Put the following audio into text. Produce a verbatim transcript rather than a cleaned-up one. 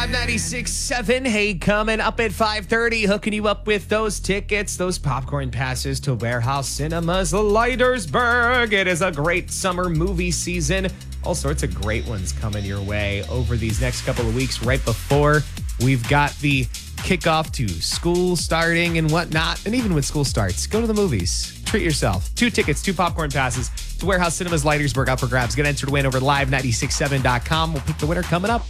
Live ninety-six point seven. Hey, coming up at five thirty, hooking you up with those tickets, those popcorn passes to Warehouse Cinemas Leitersburg. It is a great summer movie season. All sorts of great ones coming your way over these next couple of weeks right before we've got the kickoff to school starting and whatnot. And even when school starts, go to the movies. Treat yourself. Two tickets, two popcorn passes to Warehouse Cinemas Leitersburg up for grabs. Get entered to win over live nine six seven dot com. We'll pick the winner coming up.